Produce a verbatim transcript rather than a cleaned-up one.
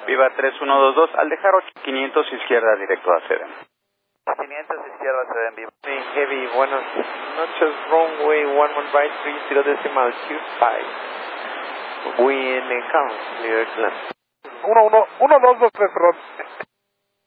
Viva tres uno dos dos, al dejar ocho quinientos izquierda directo a Seven. quinientos izquierda Seven, Viva. Heavy, buenas noches, runway one one five three zero decimal two five. Wind and count, clear land. uno uno uno dos dos tres, perdón.